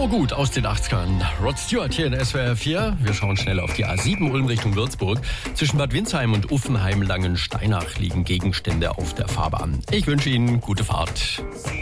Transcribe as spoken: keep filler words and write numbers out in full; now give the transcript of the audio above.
Saugut aus den achtzigern. Rod Stewart hier in S W R vier. Wir schauen schnell auf die A sieben Ulm Richtung Würzburg. Zwischen Bad Windsheim und Uffenheim-Langensteinach liegen Gegenstände auf der Fahrbahn. Ich wünsche Ihnen gute Fahrt.